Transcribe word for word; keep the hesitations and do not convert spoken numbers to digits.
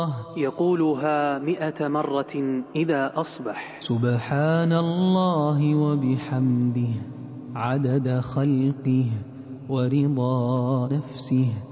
يقولها مئة مرة إذا أصبح. سبحان الله وبحمده عدد خلقه ورضا نفسه